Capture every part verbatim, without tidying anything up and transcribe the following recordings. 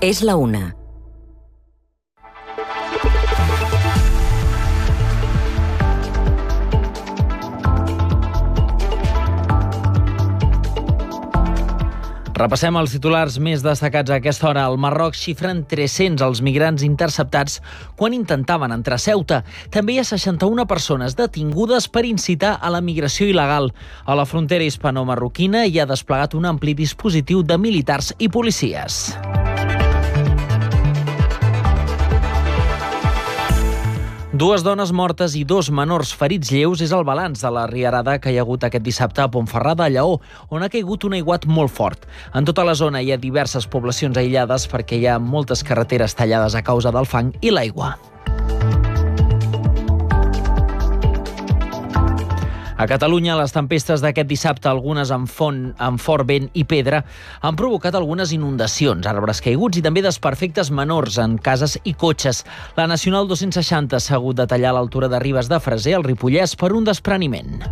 És la una. Repassem els titulars més destacats a aquesta hora. Al Marroc xifren tres-cents els migrants interceptats quan intentaven entrar a Ceuta. També hi ha seixanta-una persones detingudes per incitar a la migració il·legal. A la frontera hispano-marroquina hi ha desplegat un ampli dispositiu de militars i policies. Dues dones mortes i dos menors ferits lleus és el balanç de la riarada que hi ha hagut aquest dissabte a Pontferrada, a Lleó, on ha caigut un aiguat molt fort. En tota la zona hi ha diverses poblacions aïllades perquè hi ha moltes carreteres tallades a causa del fang i l'aigua. A Catalunya, les tempestes d'aquest dissabte, algunes amb, font, amb fort vent i pedra, han provocat algunes inundacions, arbres caiguts i també desperfectes menors en cases i cotxes. La Nacional dos-cents seixanta s'ha hagut de tallar a l'altura de Ribes de Freser, al Ripollès, per un despreniment.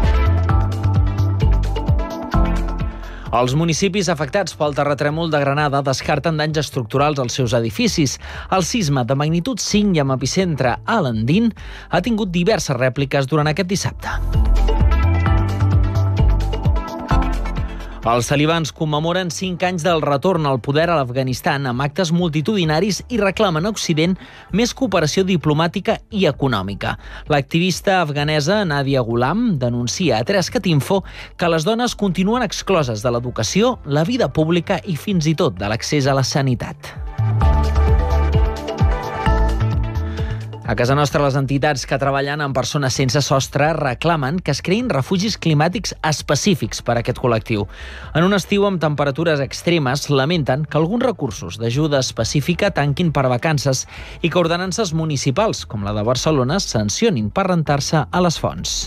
Els municipis afectats pel terratrèmol de Granada descarten danys estructurals als seus edificis. El sisme de magnitud cinc i amb epicentre a l'Andín ha tingut diverses rèpliques durant aquest dissabte. Els talibans commemoren cinc anys del retorn al poder a l'Afganistan amb actes multitudinaris i reclamen a Occident més cooperació diplomàtica i econòmica. L'activista afganesa Nadia Ghulam denuncia a Trescat Info que les dones continuen excloses de l'educació, la vida pública i fins i tot de l'accés a la sanitat. A casa nostra, les entitats que treballen amb persones sense sostre reclamen que es creïn refugis climàtics específics per a aquest col·lectiu. En un estiu amb temperatures extremes, lamenten que alguns recursos d'ajuda específica tanquin per vacances i que ordenances municipals, com la de Barcelona, sancionin per rentar-se a les fonts.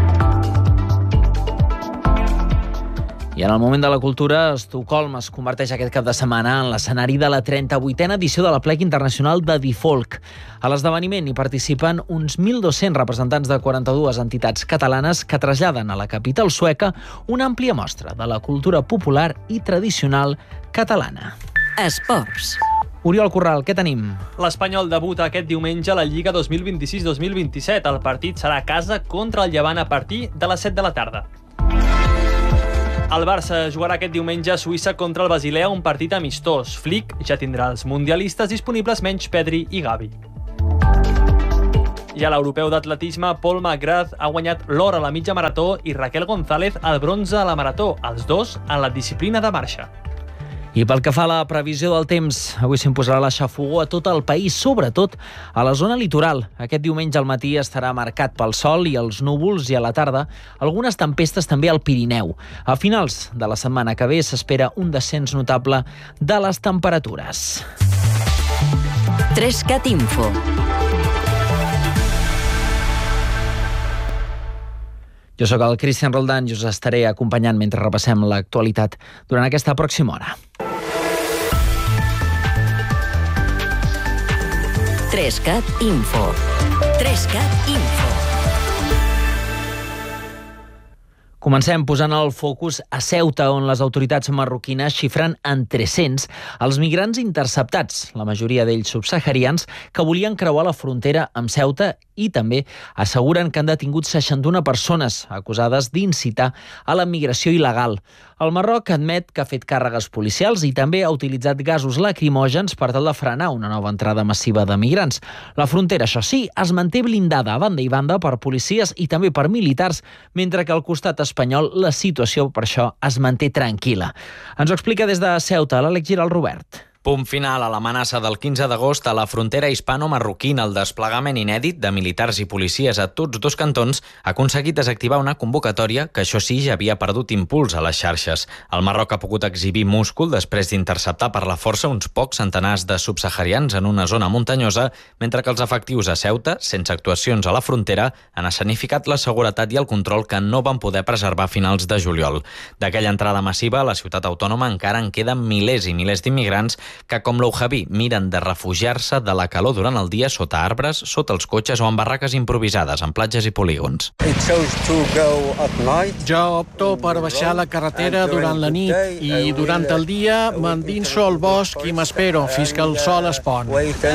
I en el moment de la cultura, Estocolm es converteix aquest cap de setmana en l'escenari de la trenta-vuitena edició de la Plec Internacional de Difolk. A l'esdeveniment hi participen uns mil dos-cents representants de quaranta-dues entitats catalanes que traslladen a la capital sueca una àmplia mostra de la cultura popular i tradicional catalana. Esports. Oriol Corral, què tenim? L'Espanyol debuta aquest diumenge a la Lliga dos mil vint-i-sis dos mil vint-i-set. El partit serà a casa contra el Llevant a partir de les set de la tarda. El Barça jugarà aquest diumenge a Suïssa contra el Basilea, un partit amistós. Flick ja tindrà els mundialistes disponibles menys Pedri i Gavi. I a l'europeu d'atletisme, Paul McGrath ha guanyat l'or a la mitja marató i Raquel González el bronze a la marató, els dos en la disciplina de marxa. I pel que fa a la previsió del temps, avui s'imposarà la xafogor a tot el país, sobretot a la zona litoral. Aquest diumenge al matí estarà marcat pel sol i els núvols i a la tarda algunes tempestes també al Pirineu. A finals de la setmana que ve s'espera un descens notable de les temperatures. Trescat Info. Jo sóc el Cristian Roldán i us estaré acompanyant mentre repassem l'actualitat durant aquesta pròxima hora. Trescat Info. Trescat Info. Comencem posant el focus a Ceuta, on les autoritats marroquines xifren en tres-cents els migrants interceptats, la majoria d'ells subsaharians, que volien creuar la frontera amb Ceuta i també asseguren que han detingut seixanta-una persones acusades d'incitar a la migració il·legal. El Marroc admet que ha fet càrregues policials i també ha utilitzat gasos lacrimògens per tal de frenar una nova entrada massiva de migrants. La frontera, això sí, es manté blindada a banda i banda per policies i també per militars, mentre que al costat espanyol la situació, per això, es manté tranquil·la. Ens ho explica des de Ceuta l'Àlex Giral Robert. Punt final a l'amenaça del quinze d'agost a la frontera hispano-marroquina. El desplegament inèdit de militars i policies a tots dos cantons ha aconseguit desactivar una convocatòria que, això sí, ja havia perdut impuls a les xarxes. El Marroc ha pogut exhibir múscul després d'interceptar per la força uns pocs centenars de subsaharians en una zona muntanyosa, mentre que els efectius a Ceuta, sense actuacions a la frontera, han escenificat la seguretat i el control que no van poder preservar a finals de juliol. D'aquella entrada massiva, a la ciutat autònoma encara en queden milers i milers d'immigrants que, com l'Oujaví, miren de refugiar-se de la calor durant el dia sota arbres, sota els cotxes o en barraques improvisades, en platges i polígons. Jo opto per baixar la carretera durant la nit i durant el dia m'endinso al bosc i m'espero fins que el sol es pon.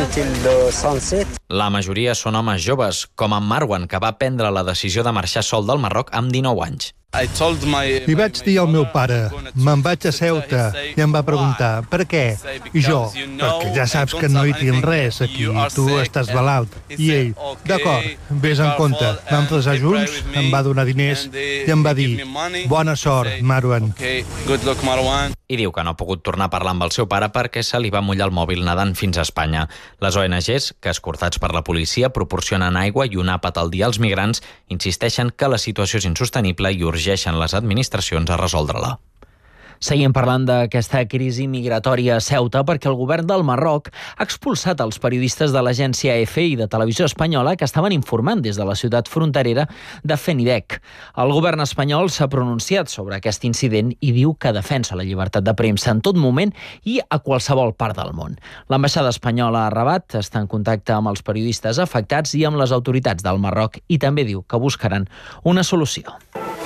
La majoria són homes joves, com en Marwan, que va prendre la decisió de marxar sol del Marroc amb dinou anys. Li vaig dir al meu pare, me'n vaig a Ceuta, i em va preguntar, per què? I jo, perquè ja saps que no hi tinc res aquí, tu estàs malalt. I ell, d'acord, vés en compte. Vam resar junts, em va donar diners i em va dir, bona sort, Marwan. I diu que no ha pogut tornar a parlar amb el seu pare perquè se li va mullar el mòbil nedant fins a Espanya. Les O N Ges, que escortats per la policia proporcionen aigua i un àpat al dia als migrants, insisteixen que la situació és insostenible i urgeixen les administracions a resoldre-la. Seguim parlant d'aquesta crisi migratòria a Ceuta perquè el govern del Marroc ha expulsat els periodistes de l'agència E F I de Televisió Espanyola que estaven informant des de la ciutat fronterera de Fenidec. El govern espanyol s'ha pronunciat sobre aquest incident i diu que defensa la llibertat de premsa en tot moment i a qualsevol part del món. L'ambaixada espanyola a Rabat està en contacte amb els periodistes afectats i amb les autoritats del Marroc i també diu que buscaran una solució.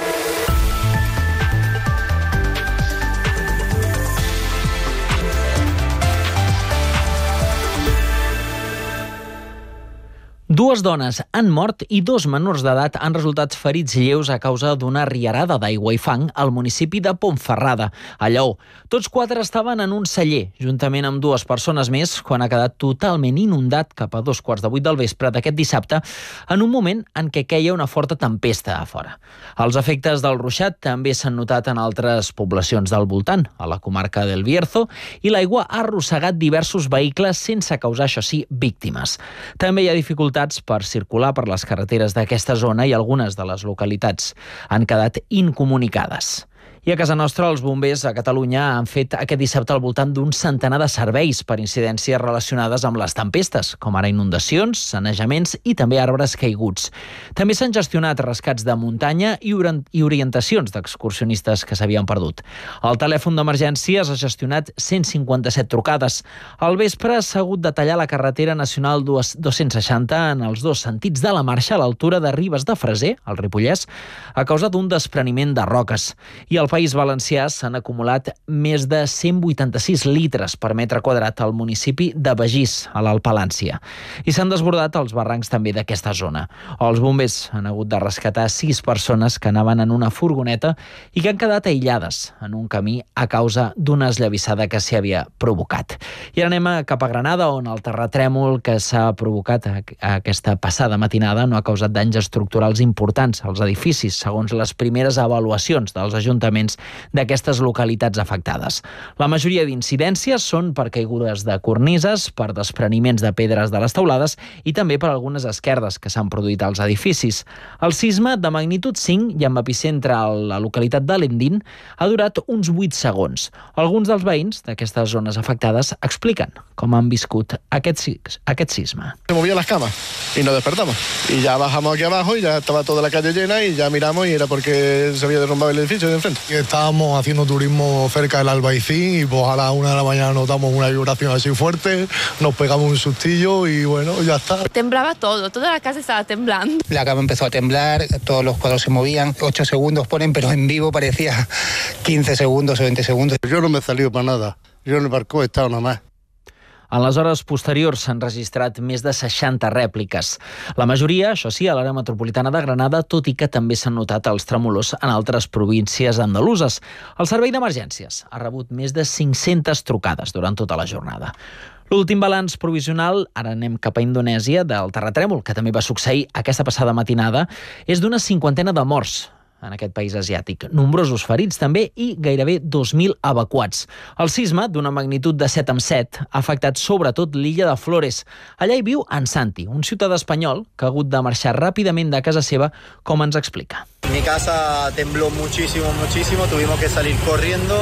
Dues dones han mort i dos menors d'edat han resultat ferits lleus a causa d'una riarada d'aigua i fang al municipi de Ponferrada, a Lleó. Tots quatre estaven en un celler, juntament amb dues persones més, quan ha quedat totalment inundat cap a dos quarts de vuit del vespre d'aquest dissabte, en un moment en què queia una forta tempesta a fora. Els efectes del ruixat també s'han notat en altres poblacions del voltant, a la comarca del Bierzo, i l'aigua ha arrossegat diversos vehicles sense causar, això sí, víctimes. També hi ha dificultats per circular per les carreteres d'aquesta zona i algunes de les localitats han quedat incomunicades. I a casa nostra, els bombers a Catalunya han fet aquest dissabte al voltant d'un centenar de serveis per incidències relacionades amb les tempestes, com ara inundacions, sanejaments i també arbres caiguts. També s'han gestionat rescats de muntanya i orientacions d'excursionistes que s'havien perdut. El telèfon d'emergències ha gestionat cent cinquanta-set trucades. Al vespre s'ha hagut de tallar la carretera nacional dos-cents seixanta en els dos sentits de la marxa a l'altura de Ribes de Freser, al Ripollès, a causa d'un despreniment de roques. I al País Valencià s'han acumulat més de cent vuitanta-sis litres per metre quadrat al municipi de Begís, a l'Alt Palància. I s'han desbordat els barrancs també d'aquesta zona. Els bombers han hagut de rescatar sis persones que anaven en una furgoneta i que han quedat aïllades en un camí a causa d'una esllavissada que s'hi havia provocat. I ara anem cap a Granada, on el terratrèmol que s'ha provocat aquesta passada matinada no ha causat danys estructurals importants als edificis, segons les primeres avaluacions dels ajuntaments d'aquestes localitats afectades. La majoria d'incidències són per caigudes de cornises, per despreniments de pedres de les teulades i també per algunes esquerdes que s'han produït als edificis. El sisme de magnitud cinc i amb epicentre a la localitat de Lendín ha durat uns vuit segons. Alguns dels veïns d'aquestes zones afectades expliquen com han viscut aquest, aquest sisme. Se movía las camas y nos despertamos. Y ya bajamos aquí abajo y ya estaba toda la calle llena y ya miramos y era porque se había derrumbado el edificio de enfrente. Estábamos haciendo turismo cerca del Albaicín y pues a la una de la mañana notamos una vibración así fuerte, nos pegamos un sustillo y bueno, ya está. Temblaba todo, toda la casa estaba temblando. La cama empezó a temblar, todos los cuadros se movían, ocho segundos ponen, pero en vivo parecía quince segundos o veinte segundos. Yo no me he salido para nada, yo en el barco he estado nada más. En les hores posteriors s'han registrat més de seixanta rèpliques. La majoria, això sí, a l'àrea metropolitana de Granada, tot i que també s'han notat els tremolors en altres províncies andaluses. El servei d'emergències ha rebut més de cinc-centes trucades durant tota la jornada. L'últim balanç provisional, ara anem cap a Indonèsia, del terratrèmol, que també va succeir aquesta passada matinada, és d'una cinquantena de morts en aquest país asiàtic. Nombrosos ferits també i gairebé dos mil evacuats. El sisme, d'una magnitud de set coma set, ha afectat sobretot l'illa de Flores. Allà hi viu en Santi, un ciutadà espanyol que ha hagut de marxar ràpidament de casa seva, com ens explica. Mi casa tembló muchísimo, muchísimo, tuvimos que salir corriendo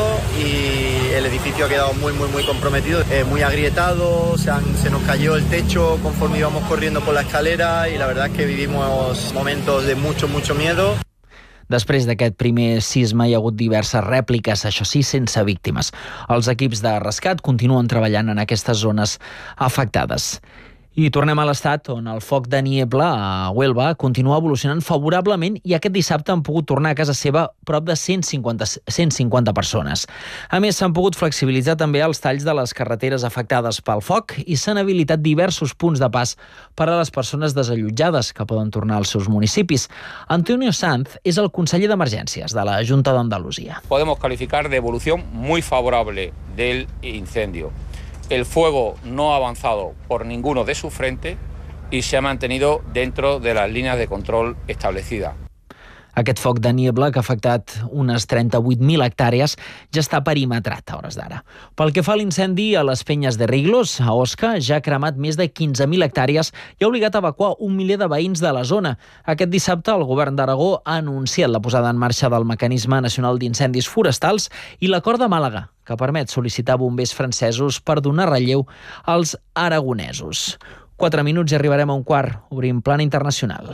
y el edificio ha quedado muy, muy, muy comprometido, eh, muy agrietado, se, han, se nos cayó el techo conforme íbamos corriendo por la escalera y la verdad es que vivimos momentos de mucho, mucho miedo. Després d'aquest primer sisme hi ha hagut diverses rèpliques, això sí, sense víctimes. Els equips de rescat continuen treballant en aquestes zones afectades. I tornem a l'estat, on el foc de Niebla, a Huelva, continua evolucionant favorablement i aquest dissabte han pogut tornar a casa seva prop de cent cinquanta, cent cinquanta persones. A més, s'han pogut flexibilitzar també els talls de les carreteres afectades pel foc i s'han habilitat diversos punts de pas per a les persones desallotjades que poden tornar als seus municipis. Antonio Sanz és el conseller d'Emergències de la Junta d'Andalusia. Podemos calificar de evolución muy favorable del incendio. El fuego no ha avanzado por ninguno de sus frentes y se ha mantenido dentro de las líneas de control establecidas. Aquest foc de Niebla, que ha afectat unes trenta-vuit mil hectàrees, ja està perimetrat a hores d'ara. Pel que fa a l'incendi a les Penyes de Riglos, a Osca, ja ha cremat més de quinze mil hectàrees i ha obligat a evacuar un miler de veïns de la zona. Aquest dissabte el govern d'Aragó ha anunciat la posada en marxa del Mecanisme Nacional d'Incendis Forestals i l'acord de Màlaga, que permet sol·licitar bombers francesos per donar relleu als aragonesos. Quatre minuts i arribarem a un quart. Obrim plana internacional.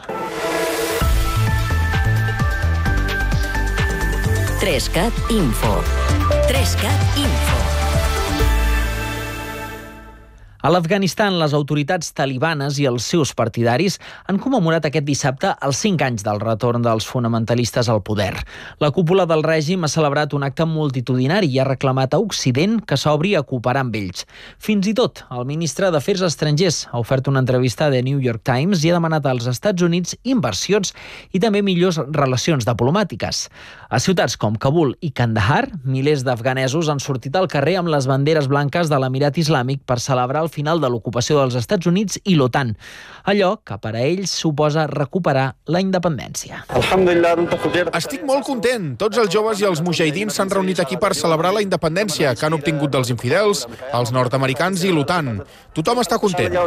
Trescat Info. Trescat Info. A l'Afganistan, les autoritats talibanes i els seus partidaris han commemorat aquest dissabte els cinc anys del retorn dels fonamentalistes al poder. La cúpula del règim ha celebrat un acte multitudinari i ha reclamat a Occident que s'obri a cooperar amb ells. Fins i tot, el ministre d'Afers Estrangers ha ofert una entrevista a The New York Times i ha demanat als Estats Units inversions i també millors relacions diplomàtiques. A ciutats com Kabul i Kandahar, milers d'afganesos han sortit al carrer amb les banderes blanques de l'Emirat Islàmic per celebrar el final de l'ocupació dels Estats Units i l'OTAN, allò que per a ells suposa recuperar la independència. Estic molt content. Tots els joves i els mujahidins s'han reunit aquí per celebrar la independència que han obtingut dels infidels, els nord-americans i l'OTAN. Tothom està content.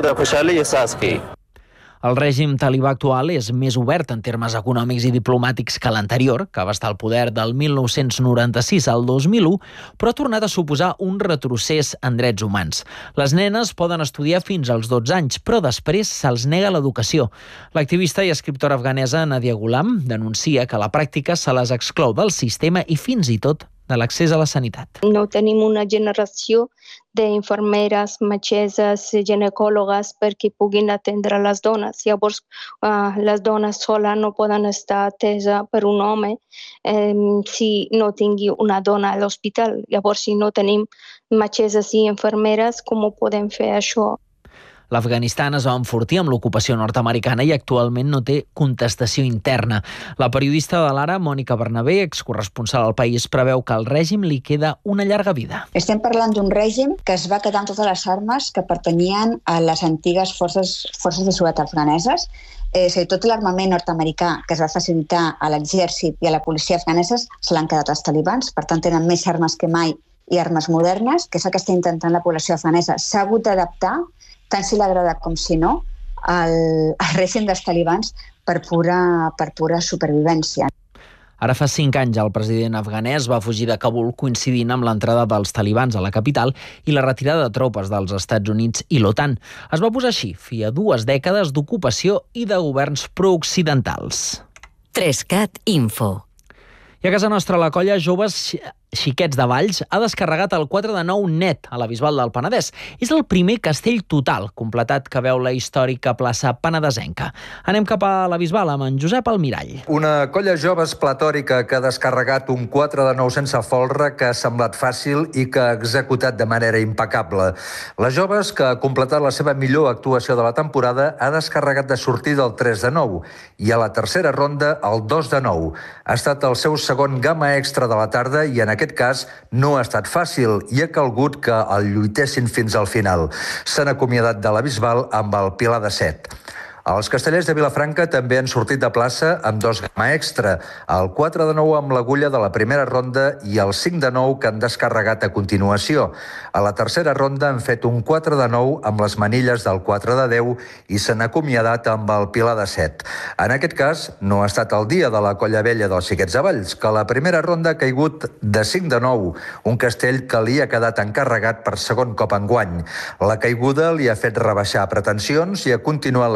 El règim talibà actual és més obert en termes econòmics i diplomàtics que l'anterior, que va estar al poder del mil nou-cents noranta-sis al dos mil u, però ha tornat a suposar un retrocés en drets humans. Les nenes poden estudiar fins als dotze anys, però després se'ls nega l'educació. L'activista i escriptora afganesa Nadia Ghulam denuncia que a la pràctica se les exclou del sistema i fins i tot de l'accés a la sanitat. No tenim una generació d'infermeres, metgesses, ginecòlogues perquè puguin atendre les dones. Llavors, uh, les dones soles no poden estar ateses per un home eh, si no tingui una dona a l'hospital. Llavors, si no tenim metgesses i infermeres, com ho podem fer això? L'Afganistan es va enfortir amb l'ocupació nord-americana i actualment no té contestació interna. La periodista de l'Ara, Mònica Bernabé, excorresponsal al País, preveu que al règim li queda una llarga vida. Estem parlant d'un règim que es va quedar amb totes les armes que pertanyien a les antigues forces, forces de seguretat afganeses. És a dir, tot l'armament nord-americà que es va facilitar a l'exèrcit i a la policia afganeses se l'han quedat els talibans, per tant tenen més armes que mai i armes modernes, que és el que està intentant la població afganesa. S'ha hagut d'adaptar, tant si l'agrada com si no, al, al règim dels talibans per pura, per pura supervivència. Ara fa cinc anys el president afganès va fugir de Kabul coincidint amb l'entrada dels talibans a la capital i la retirada de tropes dels Estats Units i l'OTAN. Es va posar així fi a dues dècades d'ocupació i de governs prooccidentals. Trescat Info. I a casa nostra la colla Joves Xiquets de Valls ha descarregat el quatre de nou net a la Bisbal del Penedès. És el primer castell total completat que veu la històrica plaça penedesenca. Anem cap a la Bisbal amb en Josep Almirall. Una colla joves platòrica que ha descarregat un quatre de nou sense folre que ha semblat fàcil i que ha executat de manera impecable. Les joves, que ha completat la seva millor actuació de la temporada, ha descarregat de sortir del tres de nou i a la tercera ronda el dos de nou. Ha estat el seu segon gamma extra de la tarda i en aquest cas no ha estat fàcil i ha calgut que el lluitessin fins al final. S'han acomiadat de la Bisbal amb el Pilar de set. Els castellers de Vilafranca també han sortit de plaça amb dos gamma extra, el quatre de nou amb l'agulla de la primera ronda i el cinc de nou que han descarregat a continuació. A la tercera ronda han fet un quatre de nou amb les manilles del quatre de deu i s'han acomiadat amb el Pilar de set. En aquest cas, no ha estat el dia de la colla vella dels Xiquets de Valls, que la primera ronda ha caigut de cinc de nou, un castell que li ha quedat encarregat per segon cop enguany. La caiguda li ha fet rebaixar pretensions i ha continuat l'actuació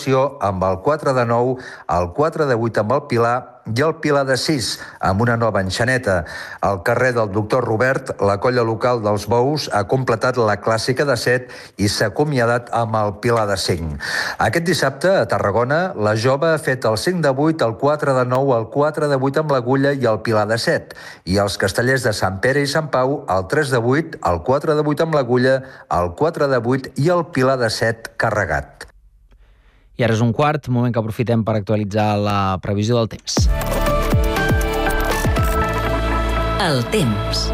puntuació amb el quatre de nou, el quatre de vuit amb el Pilar i el Pilar de sis, amb una nova enxaneta. Al carrer del Doctor Robert, la colla local dels Bous ha completat la clàssica de set i s'ha acomiadat amb el Pilar de cinc. Aquest dissabte, a Tarragona, la jove ha fet el cinc de vuit, el quatre de nou, el quatre de vuit amb l'Agulla i el Pilar de set. I els castellers de Sant Pere i Sant Pau, el tres de vuit, el quatre de vuit amb l'Agulla, el quatre de vuit i el Pilar de set carregat. I ara és un quart, moment que aprofitem per actualitzar la previsió del temps. El temps.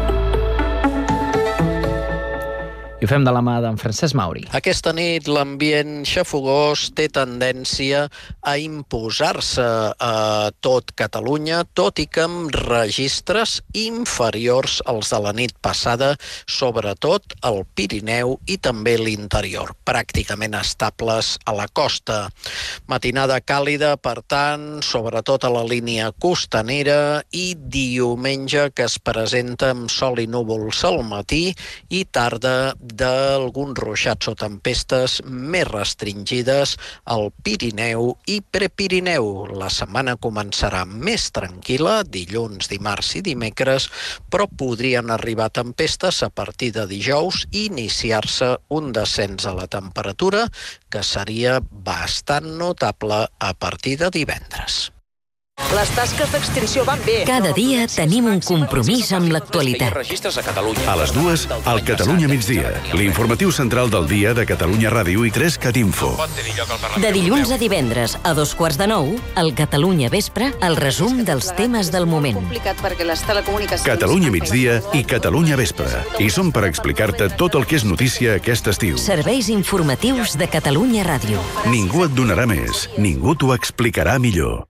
I ho fem de la mà d'en Francesc Mauri. Aquesta nit l'ambient xafogós té tendència a imposar-se a tot Catalunya, tot i que amb registres inferiors als de la nit passada, sobretot al Pirineu i també l'interior, pràcticament estables a la costa. Matinada càlida, per tant, sobretot a la línia costanera, i diumenge que es presenta amb sol i núvols al matí i tarda d'alguns ruixats o tempestes més restringides al Pirineu i Prepirineu. La setmana començarà més tranquil·la, dilluns, dimarts i dimecres, però podrien arribar tempestes a partir de dijous i iniciar-se un descens a la temperatura que seria bastant notable a partir de divendres. Les tasques d'extinció van bé. Cada dia tenim un compromís amb l'actualitat. A les dues, al Catalunya migdia, l'informatiu central del dia de Catalunya Ràdio i tres cat info. De dilluns a divendres, a dos quarts de nou, al Catalunya Vespre, el resum dels temes del moment. Catalunya migdia i Catalunya Vespre. I som per explicar-te tot el que és notícia aquest estiu. Serveis informatius de Catalunya Ràdio. Ningú et donarà més, ningú t'ho explicarà millor.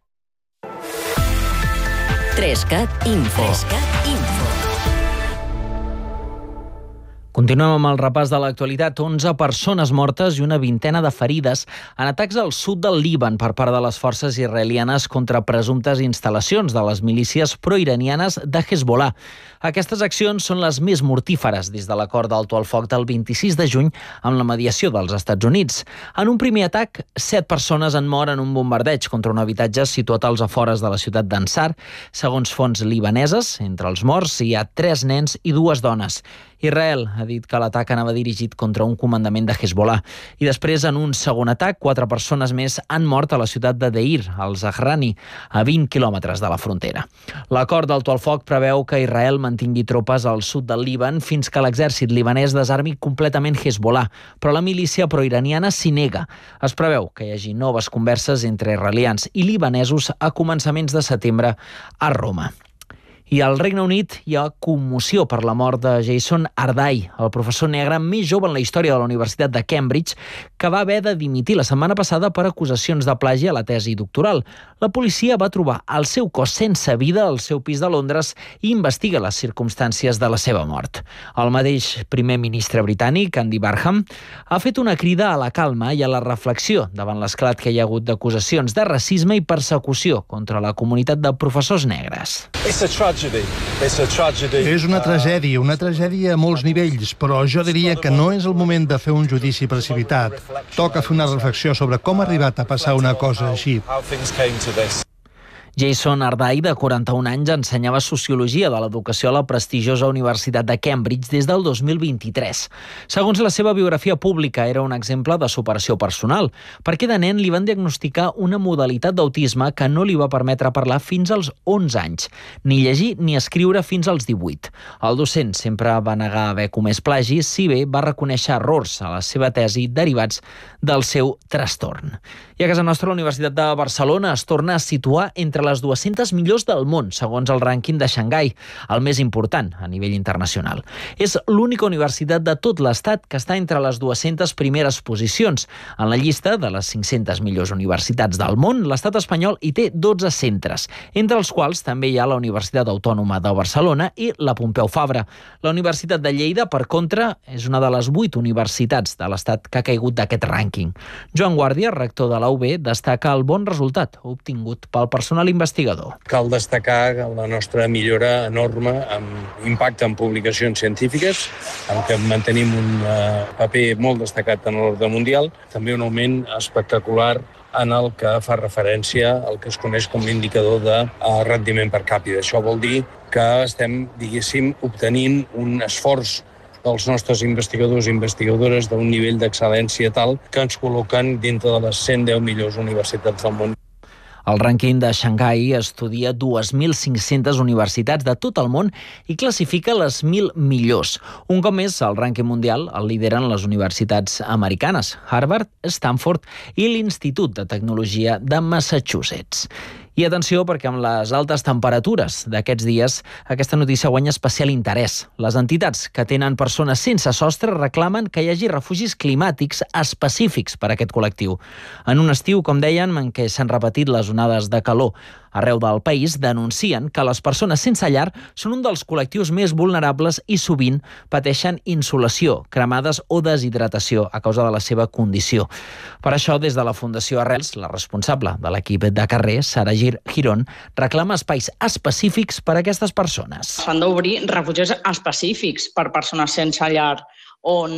tres cat info. Continuem amb el repàs de l'actualitat. onze persones mortes i una vintena de ferides en atacs al sud del Líban per part de les forces israelianes contra presumptes instal·lacions de les milícies proiranianes de Hezbollah. Aquestes accions són les més mortíferes des de l'acord d'alto al foc del vint-i-sis de juny amb la mediació dels Estats Units. En un primer atac, set persones han mort en un bombardeig contra un habitatge situat als afores de la ciutat d'Ansar. Segons fonts libaneses, entre els morts hi ha tres nens i dues dones. Israel ha dit que l'atac anava dirigit contra un comandament de Hezbollah. I després, en un segon atac, quatre persones més han mort a la ciutat de Deir, al Zahrani, a vint quilòmetres de la frontera. L'acord d'alto al foc preveu que Israel mantingui tropes al sud del Líban fins que l'exèrcit libanès desarmi completament Hezbollah, però la milícia proiraniana s'hi nega. Es preveu que hi hagi noves converses entre israelians i libanesos a començaments de setembre a Roma. I al Regne Unit hi ha commoció per la mort de Jason Ardai, el professor negre més jove en la història de la Universitat de Cambridge, que va haver de dimitir la setmana passada per acusacions de plagi a la tesi doctoral. La policia va trobar el seu cos sense vida al seu pis de Londres i investiga les circumstàncies de la seva mort. El mateix primer ministre britànic, Andy Barham, ha fet una crida a la calma i a la reflexió davant l'esclat que hi ha hagut d'acusacions de racisme i persecució contra la comunitat de professors negres. És una tragèdia, una tragèdia a molts nivells, però jo diria que no és el moment de fer un judici precipitat. Toca fer una reflexió sobre com ha arribat a passar una cosa així. Jason Ardai, de quaranta-un anys, ensenyava Sociologia de l'Educació a la prestigiosa Universitat de Cambridge des del dos mil vint-i-tres. Segons la seva biografia pública, era un exemple de superació personal, perquè de nen li van diagnosticar una modalitat d'autisme que no li va permetre parlar fins als onze anys, ni llegir ni escriure fins als divuit. El docent sempre va negar haver comès plagi, si bé va reconèixer errors a la seva tesi derivats del seu trastorn. I a casa nostra, la Universitat de Barcelona es torna a situar entre les dues-centes millors del món, segons el rànquing de Xangai, el més important a nivell internacional. És l'única universitat de tot l'Estat que està entre les dues-centes primeres posicions. En la llista de les cinc-centes millors universitats del món, l'Estat espanyol hi té dotze centres, entre els quals també hi ha la Universitat Autònoma de Barcelona i la Pompeu Fabra. La Universitat de Lleida, per contra, és una de les vuit universitats de l'Estat que ha caigut d'aquest rànquing. Joan Guàrdia, rector de la U B, destaca el bon resultat obtingut pel personal investigador. Cal destacar la nostra millora enorme amb impacte en publicacions científiques, en què mantenim un uh, paper molt destacat en l'ordre mundial, també un augment espectacular en el que fa referència al que es coneix com l'indicador de uh, rendiment per càpita. Això vol dir que estem, diguéssim, obtenint un esforç dels nostres investigadors i investigadores d'un nivell d'excel·lència tal que ens col·loquen dintre de les cent deu millors universitats del món. El rànquing de Xangai estudia dos mil cinc-centes universitats de tot el món i classifica les mil millors. Un cop més, el rànquing mundial el lideren les universitats americanes, Harvard, Stanford i l'Institut de Tecnologia de Massachusetts. I atenció, perquè amb les altes temperatures d'aquests dies, aquesta notícia guanya especial interès. Les entitats que tenen persones sense sostre reclamen que hi hagi refugis climàtics específics per a aquest col·lectiu. En un estiu, com deien, en què s'han repetit les onades de calor arreu del país, denuncien que les persones sense llar són un dels col·lectius més vulnerables i sovint pateixen insolació, cremades o deshidratació a causa de la seva condició. Per això, des de la Fundació Arrels, la responsable de l'equip de carrer, Sara Girón, reclama espais específics per a aquestes persones. S'han d'obrir refugis específics per persones sense llar, on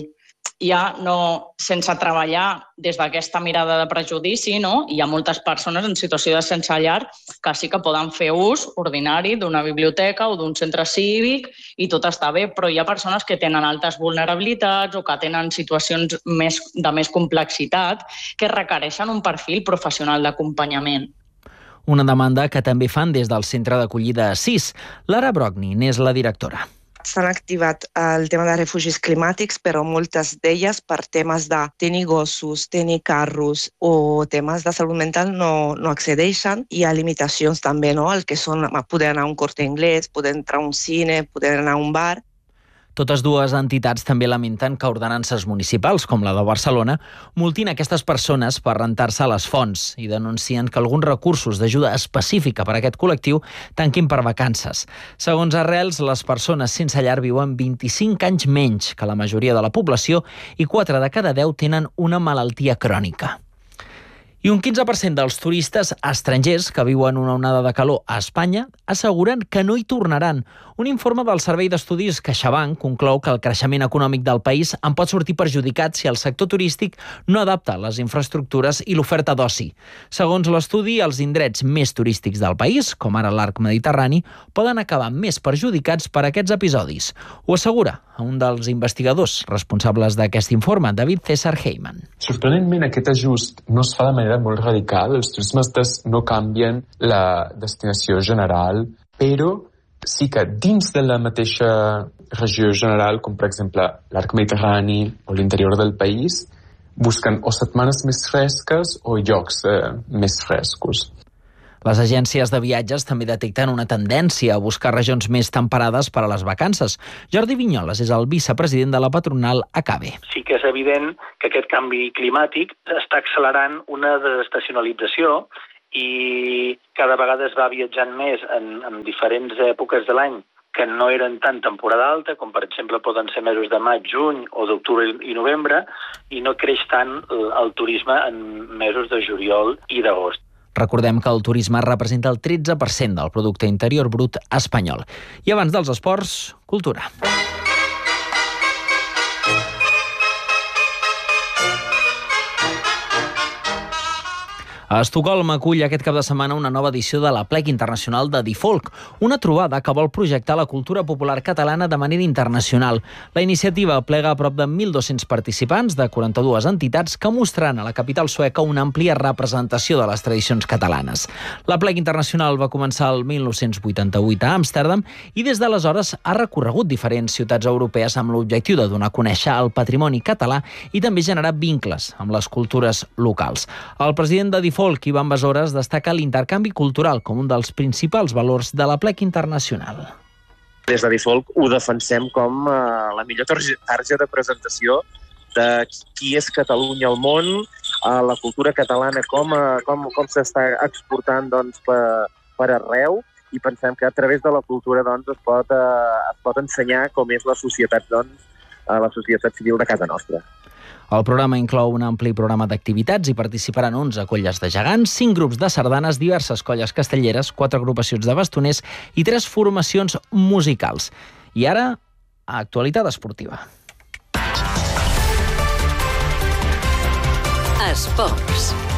ja no, sense treballar des d'aquesta mirada de prejudici, no? Hi ha moltes persones en situació de sense llar que sí que poden fer ús ordinari d'una biblioteca o d'un centre cívic i tot està bé, però hi ha persones que tenen altes vulnerabilitats o que tenen situacions més, de més complexitat que requereixen un perfil professional d'acompanyament. Una demanda que també fan des del centre d'acollida sis. Lara Brogni n'és la directora. S'han activat el tema de refugis climàtics, però moltes d'elles per temes de tenir gossos, tenir carros o temes de salut mental no, no accedeixen. Hi ha limitacions també, no? El que són poder anar a un Corte Inglés, poder entrar a un cine, poder anar a un bar. Totes dues entitats també lamenten que ordenances municipals, com la de Barcelona, multin aquestes persones per rentar-se a les fonts i denuncien que alguns recursos d'ajuda específica per a aquest col·lectiu tanquin per vacances. Segons Arrels, les persones sense llar viuen vint-i-cinc anys menys que la majoria de la població i quatre de cada deu tenen una malaltia crònica. I un quinze per cent dels turistes estrangers que viuen una onada de calor a Espanya asseguren que no hi tornaran. Un informe del Servei d'Estudis CaixaBank conclou que el creixement econòmic del país en pot sortir perjudicat si el sector turístic no adapta les infraestructures i l'oferta d'oci. Segons l'estudi, els indrets més turístics del país, com ara l'arc mediterrani, poden acabar més perjudicats per aquests episodis. Ho assegura un dels investigadors responsables d'aquest informe, David César Heyman. Sorprenentment, aquest ajust no es fa de manera molt radical. Els turismes no canvien la destinació general, però sí que dins de la mateixa regió general, com per exemple l'arc mediterrani o l'interior del país, busquen o setmanes més fresques o llocs eh, més frescos. Les agències de viatges també detecten una tendència a buscar regions més temperades per a les vacances. Jordi Vinyoles és el vicepresident de la patronal Acabe. Sí que és evident que aquest canvi climàtic està accelerant una desestacionalització i cada vegada es va viatjant més en, en diferents èpoques de l'any que no eren tan temporada alta, com per exemple poden ser mesos de maig, juny o d'octubre i novembre, i no creix tant el, el turisme en mesos de juliol i d'agost. Recordem que el turisme representa el tretze per cent del producte interior brut espanyol. I abans dels esports, cultura. A Estocolm acull aquest cap de setmana una nova edició de l'Aplec Internacional de Difolk, una trobada que vol projectar la cultura popular catalana de manera internacional. La iniciativa plega a prop de mil dos-cents participants de quaranta-dues entitats que mostraran a la capital sueca una àmplia representació de les tradicions catalanes. L'Aplec Internacional va començar el mil nou-cents vuitanta-vuit a Amsterdam i des d'aleshores ha recorregut diferents ciutats europees amb l'objectiu de donar a conèixer el patrimoni català i també generar vincles amb les cultures locals. El president de Difolk, Ivan Besores, destaca l'intercanvi cultural com un dels principals valors de l'Aplec Internacional. Des de Difolk ho defensem com eh, la millor targeta de presentació de qui és Catalunya al món, eh, la cultura catalana, com, eh, com, com s'està exportant doncs, per, per arreu, i pensem que a través de la cultura doncs, es, pot, eh, es pot ensenyar com és la societat, doncs, eh, la societat civil de casa nostra. El programa inclou un ampli programa d'activitats i participaran onze colles de gegants, cinc grups de sardanes, diverses colles castelleres, quatre agrupacions de bastoners i tres formacions musicals. I ara, actualitat esportiva. Esports.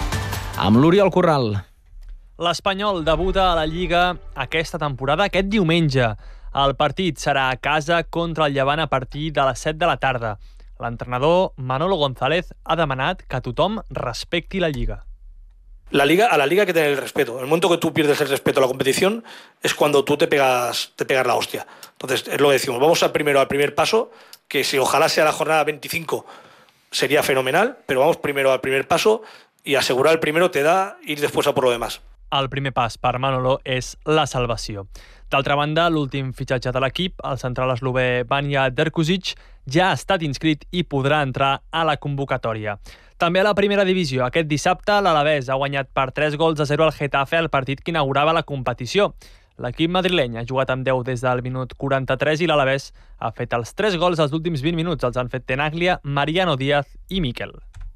Amb l'Oriol Corral. L'Espanyol debuta a la Lliga aquesta temporada aquest diumenge. El partit serà a casa contra el Llevant a partir de les set de la tarda. L'entrenador Manolo González ha demanat que tothom respecti la Lliga. La liga, a la liga hay que tener el respeto. En el momento que tú pierdes el respeto a la competición es cuando tú te pegas, te pegas la hostia. Entonces, es lo que decimos. Vamos a primero al primer paso, que si ojalá sea la jornada veinticinco sería fenomenal, pero vamos primero al primer paso y asegurar el primero te da ir después a por lo demás. El primer pas per Manolo és la salvació. D'altra banda, l'últim fitxatge de l'equip, el central eslové Vanja Drkušić, ja ha estat inscrit i podrà entrar a la convocatòria. També a la primera divisió, aquest dissabte, l'Alavés ha guanyat per tres gols a zero al Getafe al partit que inaugurava la competició. L'equip madrileny ha jugat amb deu des del minut quaranta-tres i l'Alavés ha fet els tres gols als últims vint minuts. Els han fet Tenaglia, Mariano Díaz i Miquel.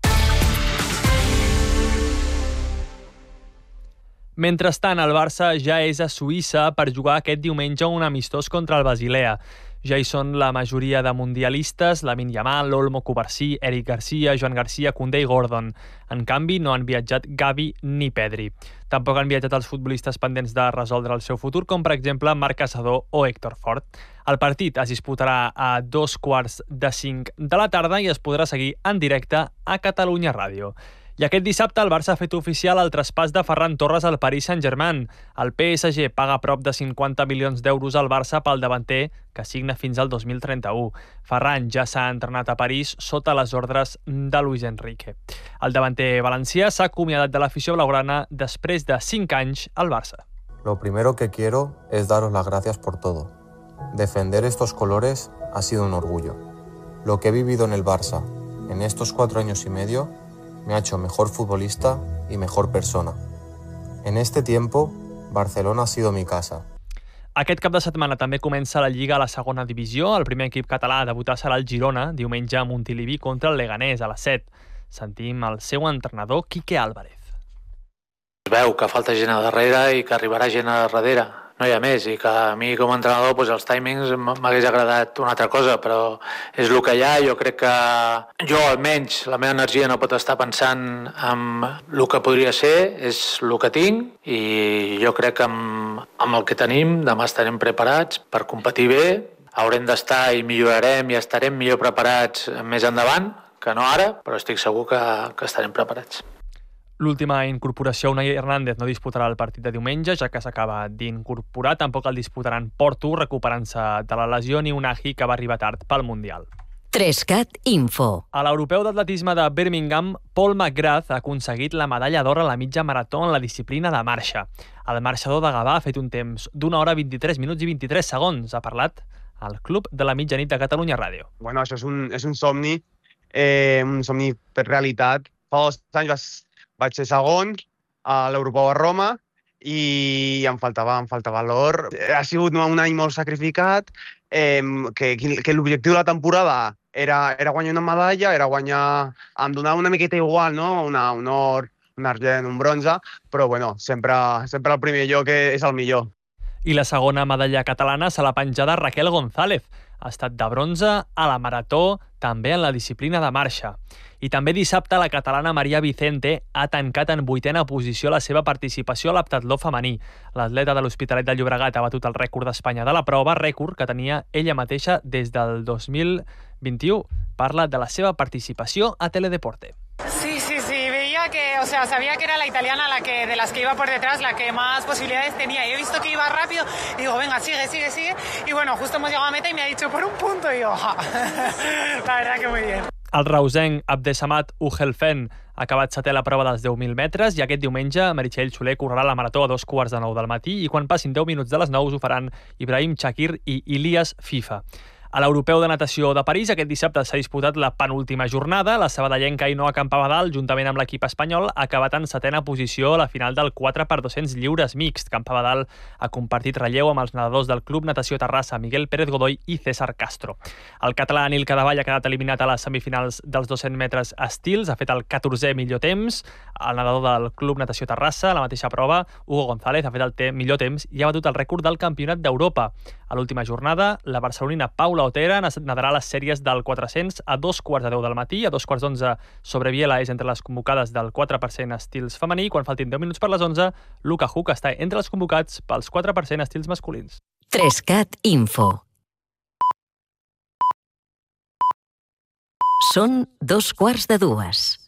Mentrestant, el Barça ja és a Suïssa per jugar aquest diumenge un amistós contra el Basilea. Ja hi són la majoria de mundialistes, Lamine Yamal, Olmo, Cubarsí, Eric Garcia, Joan Garcia, Koundé i Gordon. En canvi, no han viatjat Gavi ni Pedri. Tampoc han viatjat els futbolistes pendents de resoldre el seu futur, com per exemple Marc Caçador o Héctor Fort. El partit es disputarà a dos quarts de cinc de la tarda i es podrà seguir en directe a Catalunya Ràdio. I aquest dissabte el Barça ha fet oficial el traspàs de Ferran Torres al Paris Saint-Germain. El P S G paga prop de cinquanta milions d'euros al Barça pel davanter, que signa fins al dos mil trenta-u. Ferran ja s'ha entrenat a París sota les ordres de Luis Enrique. El davanter valencià s'ha acomiadat de l'afició blaugrana després de cinc anys al Barça. Lo primero que quiero es daros las gracias por todo. Defender estos colores ha sido un orgullo. Lo que he vivido en el Barça en estos cuatro años y medio me ha hecho mejor futbolista y mejor persona. En este tiempo, Barcelona ha sido mi casa. Aquest cap de setmana també comença la Lliga a la segona divisió. El primer equip català a debutar serà el Girona, diumenge a Montilivi contra el Leganés a les set. Sentim el seu entrenador, Quique Álvarez. Es veu que falta gent a darrere i que arribarà gent a darrere. No hi ha més, i que a mi com a entrenador doncs, els timings m'hagués agradat una altra cosa, però és el que hi ha. Jo crec que jo almenys la meva energia no pot estar pensant en el que podria ser, és el que tinc, i jo crec que amb, amb el que tenim demà estarem preparats per competir bé. Haurem d'estar i millorarem i estarem millor preparats més endavant que no ara, però estic segur que, que estarem preparats. L'última incorporació, Unai Hernández, no disputarà el partit de diumenge, ja que s'acaba d'incorporar. Tampoc el disputaran Porto, recuperant-se de la lesió, ni Unai, que va arribar tard pel Mundial. Trescat Info. A l'Europeu d'Atletisme de Birmingham, Paul McGrath ha aconseguit la medalla d'or a la mitja marató en la disciplina de marxa. El marxador de Gavà ha fet un temps d'una hora vint-i-tres minuts i vint-i-tres segons. Ha parlat al Club de la Mitjanit de Catalunya Ràdio. Bueno, això és un, és un somni, eh, un somni per realitat. Fa dos anys vas vaig ser segon a l'Europeu a Roma i em faltava, em faltava l'or. Ha sigut un any molt sacrificat, eh, que, que l'objectiu de la temporada era, era guanyar una medalla, era guanyar, em donava una miqueta igual, no? Una, un or, un argent, un bronze, però bueno, sempre, sempre el primer lloc és el millor. I la segona medalla catalana se l'ha penjada Raquel González. Ha estat de bronze a la marató, també en la disciplina de marxa. I també dissabte la catalana Maria Vicente ha tancat en vuitena posició la seva participació a l'heptatló femení. L'atleta de l'Hospitalet de Llobregat ha batut el rècord d'Espanya de la prova, rècord que tenia ella mateixa des del dos mil vint-i-u. Parla de la seva participació a Teledeporte. Sí, sí, sí, veía que, o sea, sabía que era la italiana la que de las que iba por detrás, la que más posibilidades tenía. Y he visto que iba rápido y digo, venga, sigue, sigue, sigue. Y bueno, justo hemos llegado a meta y me ha dicho, por un punto, y yo, ja. La verdad que muy bien. El reusenc Abdesamat Ugelfen ha acabat setè a la prova dels deu mil metres i aquest diumenge Meritxell Soler correrà la marató a dos quarts de nou del matí i quan passin deu minuts de les nou ho faran Ibrahim Chakir i Ilias Fifa. A l'Europeu de Natació de París aquest dissabte s'ha disputat la penúltima jornada. La sabadellenca Ainhoa Campabadal, juntament amb l'equip espanyol, ha acabat en setena posició a la final del quatre per dos-cents lliures mixt. Campabadal ha compartit relleu amb els nedadors del Club Natació Terrassa, Miguel Pérez Godoy i César Castro. El català Nil Cadevall ha quedat eliminat a les semifinals dels dos-cents metres estils, ha fet el catorzè millor temps. El nedador del Club Natació Terrassa, a la mateixa prova, Hugo González, ha fet el te- millor temps i ha batut el rècord del Campionat d'Europa. A l'última jornada, la barcelonina Paula Otera nadarà les sèries del quatre-cents a dos quarts de deu del matí. A dos quarts d'onze, Sobreviela és entre les convocades del quatre per cent estils femení. Quan faltin deu minuts per les onze, Luca Huck està entre els convocats pels quatre per cent estils masculins. tres cat Info. Són dos quarts de dues.